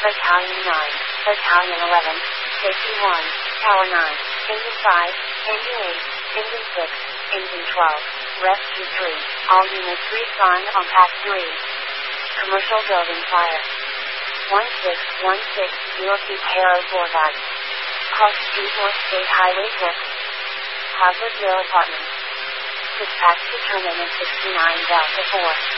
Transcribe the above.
Battalion 9, Battalion 11, Safety 1, Tower 9, Engine 5, Engine 8, Engine 6, Engine 12, Rescue 3, all units respond on Path 3. Commercial building fire. 1616 Northeast Harrow Boulevard. Cross Street North State Highway 6. Harvardville Apartments. Dispatch to terminus 69 Delta 4.